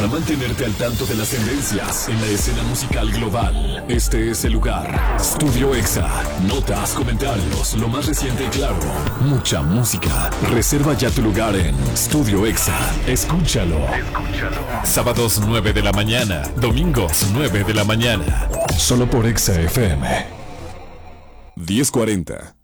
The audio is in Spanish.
mantenerte al tanto de las tendencias en la escena musical global. Este es el lugar. Studio Exa. Notas, comentarios, lo más reciente y claro. Mucha música. Reserva ya tu lugar en Studio Exa. Escúchalo. Sábados 9 de la mañana. Domingos 9 de la mañana. Solo por Exa FM. 1040.